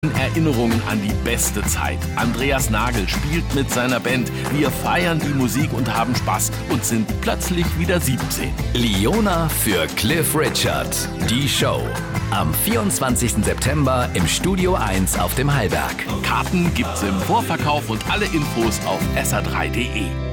Erinnerungen an die beste Zeit. Andreas Nagel spielt mit seiner Band. Wir feiern die Musik und haben Spaß und sind plötzlich wieder 17. Liona für Cliff Richard. Die Show. Am 24. September im Studio 1 auf dem Hallberg. Karten gibt's im Vorverkauf und alle Infos auf sa3.de.